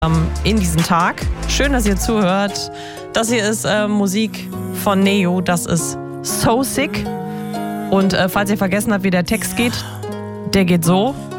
in diesen Tag. Schön, dass ihr zuhört. Das hier ist Musik von Neo, das ist So Sick. Und falls ihr vergessen habt, wie der Text geht, der geht so.